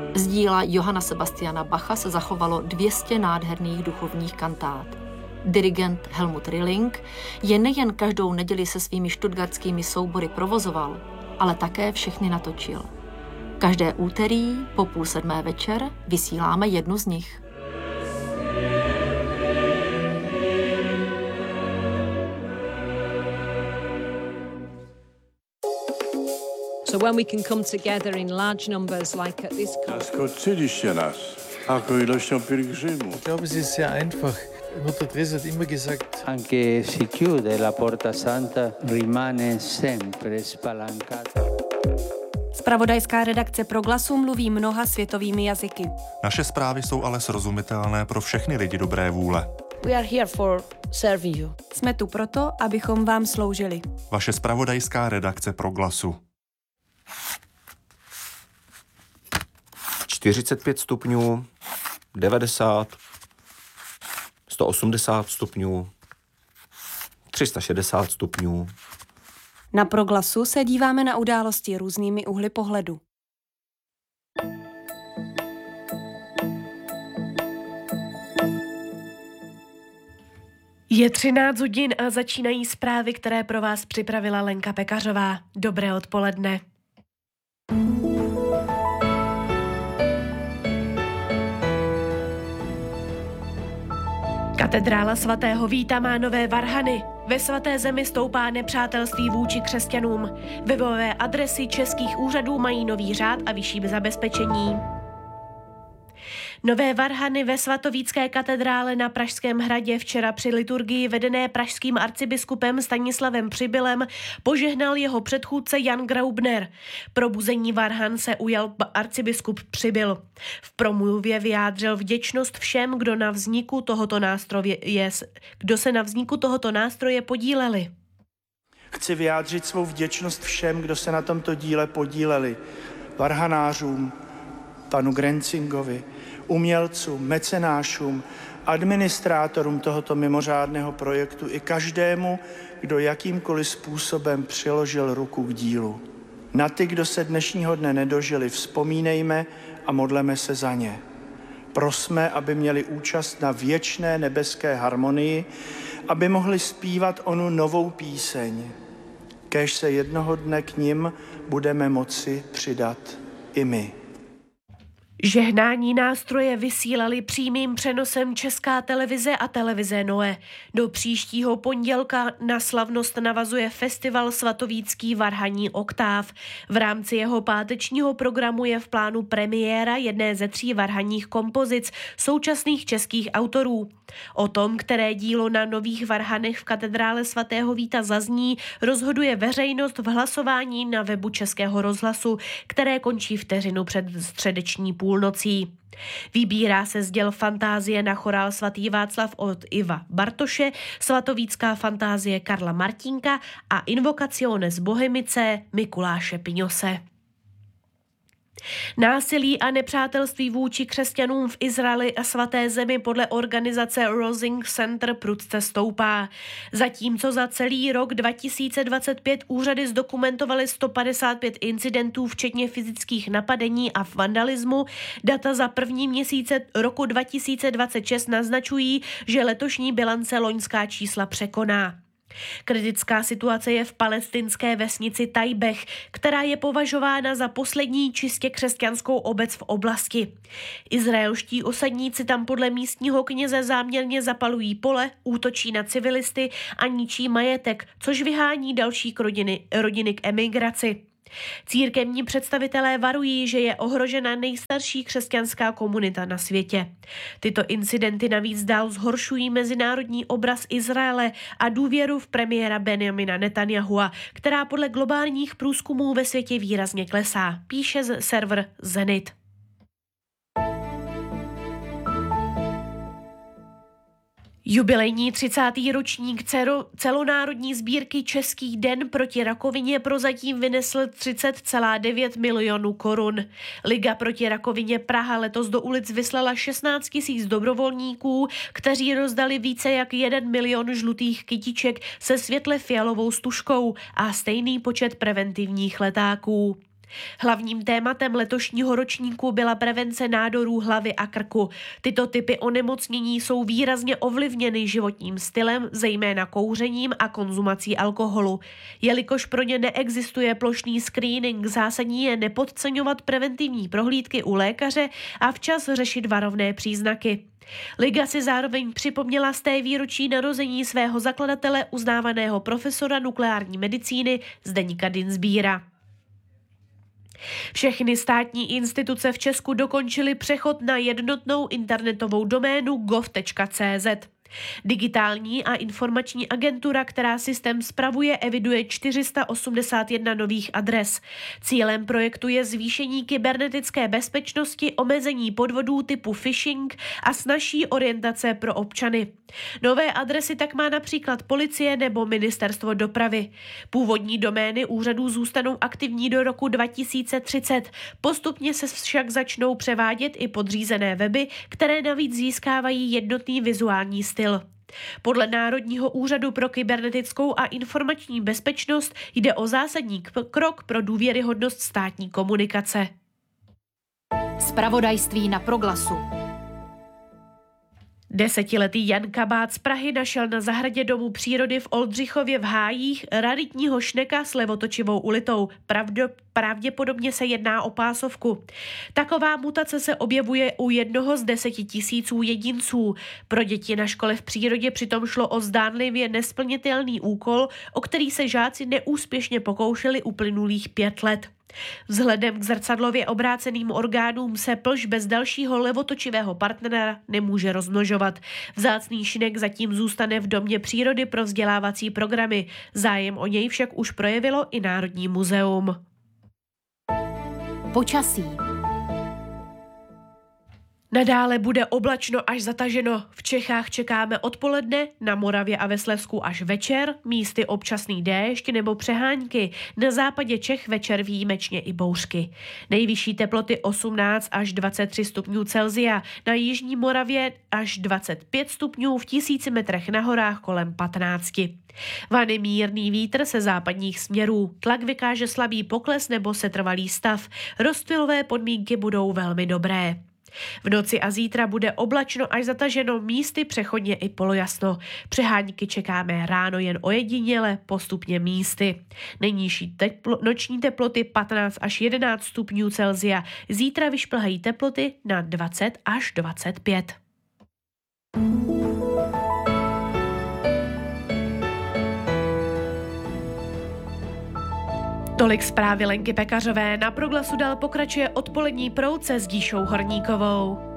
Z díla Johanna Sebastiana Bacha se zachovalo 200 nádherných duchovních kantát. Dirigent Helmut Rilling je nejen každou neděli se svými stuttgartskými soubory provozoval, ale také všechny natočil. Každé úterý po 6:30 večer vysíláme jednu z nich. So when we can come together in large numbers like at this Zaskoczyliście nas taką ilością pielgrzymów. Ich glaube, es ist sehr einfach. Mutter Teresa hat immer gesagt, Anche si chiude la Porta Santa, rimane sempre spalancata. Zpravodajská redakce Proglasu mluví mnoha světovými jazyky. Naše zprávy jsou ale srozumitelné pro všechny lidi dobré vůle. We are here for serving you. Jsme tu proto, abychom vám sloužili. Vaše zpravodajská redakce Proglasu. 45 stupňů, 90, 180 stupňů, 360 stupňů. Na Proglasu se díváme na události různými úhly pohledu. Je 13 hodin a začínají zprávy, které pro vás připravila Lenka Pekařová. Dobré odpoledne. Katedrála svatého Víta má nové varhany. Ve Svaté Zemi stoupá nepřátelství vůči křesťanům. Webové adresy českých úřadů mají nový řád a vyšší zabezpečení. Nové varhany ve svatovícké katedrále na Pražském hradě včera při liturgii vedené pražským arcibiskupem Stanislavem Přibylem požehnal jeho předchůdce Jan Graubner. Probuzení varhan se ujal arcibiskup Přibyl. V promluvě vyjádřil vděčnost všem, kdo se na vzniku tohoto nástroje podíleli. Chci vyjádřit svou vděčnost všem, kdo se na tomto díle podíleli. Varhanářům, panu Grencingovi, umělcům, mecenášům, administrátorům tohoto mimořádného projektu i každému, kdo jakýmkoliv způsobem přiložil ruku k dílu. Na ty, kdo se dnešního dne nedožili, vzpomínejme a modleme se za ně. Prosme, aby měli účast na věčné nebeské harmonii, aby mohli zpívat onu novou píseň. Kéž se jednoho dne k nim budeme moci přidat i my. Žehnání nástroje vysílali přímým přenosem Česká televize a televize Noe. Do příštího pondělka na slavnost navazuje festival svatovícký varhaní oktáv. V rámci jeho pátečního programu je v plánu premiéra jedné ze 3 varhaních kompozic současných českých autorů. O tom, které dílo na nových varhanech v katedrále svatého Víta zazní, rozhoduje veřejnost v hlasování na webu Českého rozhlasu, které končí vteřinu před středeční půlnocí. Vybírá se z děl Fantázie na chorál svatý Václav od Iva Bartoše, svatovícká fantázie Karla Martínka a Invocazione z Bohemice Mikuláše Piňose. Násilí a nepřátelství vůči křesťanům v Izraeli a Svaté Zemi podle organizace Rosing Center prudce stoupá. Zatímco za celý rok 2025 úřady zdokumentovaly 155 incidentů, včetně fyzických napadení a vandalismu, data za první měsíce roku 2026 naznačují, že letošní bilance loňská čísla překoná. Kritická situace je v palestinské vesnici Tajbech, která je považována za poslední čistě křesťanskou obec v oblasti. Izraelští osadníci tam podle místního kněze záměrně zapalují pole, útočí na civilisty a ničí majetek, což vyhání další rodiny k emigraci. Církevní představitelé varují, že je ohrožena nejstarší křesťanská komunita na světě. Tyto incidenty navíc dál zhoršují mezinárodní obraz Izraele a důvěru v premiéra Benjamina Netanyahua, která podle globálních průzkumů ve světě výrazně klesá, píše server Zenit. Jubilejní 30. ročník celonárodní sbírky Český den proti rakovině prozatím vynesl 30,9 milionů korun. Liga proti rakovině Praha letos do ulic vyslala 16 000 dobrovolníků, kteří rozdali více jak 1 milion žlutých kytiček se světle fialovou stužkou a stejný počet preventivních letáků. Hlavním tématem letošního ročníku byla prevence nádorů hlavy a krku. Tyto typy onemocnění jsou výrazně ovlivněny životním stylem, zejména kouřením a konzumací alkoholu. Jelikož pro ně neexistuje plošný screening, zásadní je nepodceňovat preventivní prohlídky u lékaře a včas řešit varovné příznaky. Liga si zároveň připomněla z té výročí narození svého zakladatele, uznávaného profesora nukleární medicíny Zdeňka Dienstbiera. Všechny státní instituce v Česku dokončily přechod na jednotnou internetovou doménu gov.cz. Digitální a informační agentura, která systém spravuje, eviduje 481 nových adres. Cílem projektu je zvýšení kybernetické bezpečnosti, omezení podvodů typu phishing a snazší orientace pro občany. Nové adresy tak má například policie nebo ministerstvo dopravy. Původní domény úřadů zůstanou aktivní do roku 2030. Postupně se však začnou převádět i podřízené weby, které navíc získávají jednotný vizuální styl. Podle Národního úřadu pro kybernetickou a informační bezpečnost jde o zásadní krok pro důvěryhodnost státní komunikace. Zpravodajství na Proglasu. 10letý Jan Kabát z Prahy našel na zahradě domu přírody v Oldřichově v Hájích raritního šneka s levotočivou ulitou. Pravděpodobně se jedná o pásovku. Taková mutace se objevuje u 1 z 10 000 jedinců. Pro děti na škole v přírodě přitom šlo o zdánlivě nesplnitelný úkol, o který se žáci neúspěšně pokoušeli uplynulých 5 let. Vzhledem k zrcadlově obráceným orgánům se plž bez dalšího levotočivého partnera nemůže rozmnožovat. Vzácný šnek zatím zůstane v domě přírody pro vzdělávací programy. Zájem o něj však už projevilo i Národní muzeum. Počasí. Nadále bude oblačno až zataženo. V Čechách čekáme odpoledne, na Moravě a ve Slezsku až večer, místy občasný déšť nebo přehánky. Na západě Čech večer výjimečně i bouřky. Nejvyšší teploty 18 až 23 stupňů Celsia, na jižní Moravě až 25 stupňů, v 1000 metrech na horách kolem 15. Vane mírný vítr se západních směrů. Tlak vykáže slabý pokles nebo setrvalý stav. Rozptylové podmínky budou velmi dobré. V noci a zítra bude oblačno až zataženo, místy přechodně i polojasno. Přehánky čekáme ráno jen ojediněle, postupně místy. Nejnižší noční teploty 15 až 11 stupňů Celsia. Zítra vyšplhají teploty na 20 až 25. Tolik zprávy Lenky Pekařové. Na Proglasu dál pokračuje odpolední proud se s Díšou Horníkovou.